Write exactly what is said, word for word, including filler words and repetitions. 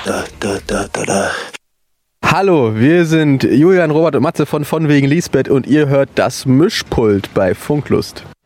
da, da, da, da, da. Hallo, wir sind Julian, Robert und Matze von von wegen Lisbeth und ihr hört das Mischpult bei Funklust.